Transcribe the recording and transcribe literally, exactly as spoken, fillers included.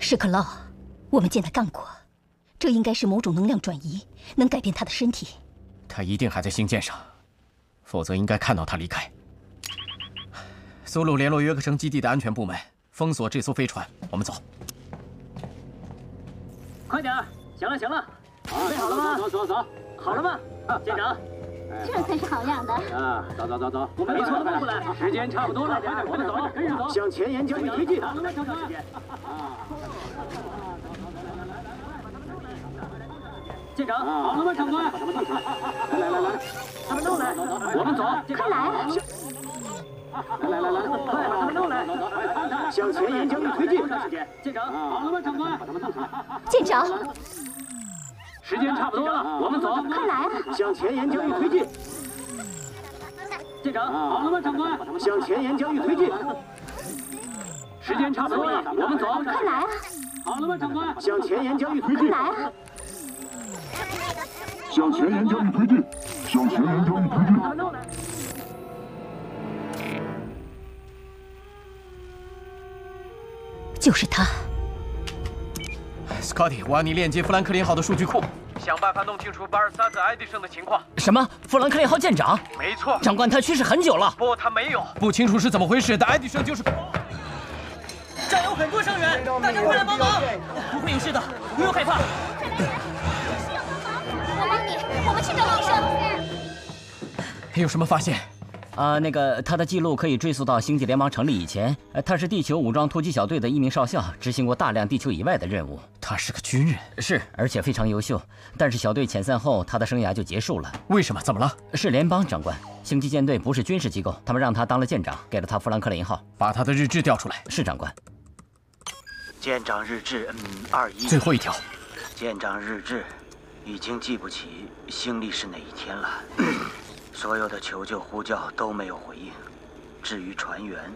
史克劳，我们见他干过，这应该是某种能量转移，能改变他的身体。 他一定还在星舰上，否则应该看到他离开。苏鲁联络约克城基地的安全部门，封锁这艘飞船。我们走。 快点儿！行了行了，准备好了吗？走走走，好了吗？舰长。 这才是好样的！ 啊，走走走走，我们没错，过来，时间差不多了，我们走，跟上走，向前沿交易推进。舰长，好了吗，长官？来来来，他们弄来，我们走， 快来！ 来来来，快把他们弄来，向前沿交易推进。舰长，好了吗，长官？ 舰长。 时间差不多了，我们走， 快来啊！ 向前沿交易推进。舰长，好了吗，长官？向前沿交易推进。时间差不多了，我们走， 快来啊！ 好了吗，长官？向前沿交易推进。 快来啊！ 向前沿交易推进，向前沿交易推进。 就是他。 Scotty， 我要你链接富兰克林号的数据库，想办法弄清楚巴尔萨特·爱迪生的情况。 什么？富兰克林号舰长？ 没错， 长官，他去世很久了。 不，他没有，不清楚是怎么回事，但爱迪生就是。 站有很多伤员，大家快来帮忙！不会有事的，不用害怕。 我帮你，我们去找医生。 有什么发现？ 啊、呃，那个他的记录可以追溯到星际联盟成立以前。呃，他是地球武装突击小队的一名少校，执行过大量地球以外的任务。 他是个军人， 是，而且非常优秀。但是小队遣散后，他的生涯就结束了。 为什么？怎么了？ 是联邦长官，星际舰队不是军事机构，他们让他当了舰长，给了他富兰克林号。 把他的日志调出来。 是长官。 舰长日志，嗯，二一。 最后一条。 舰长日志，已经记不起新历是哪一天了。所有的求救呼叫都没有回应。至于船员，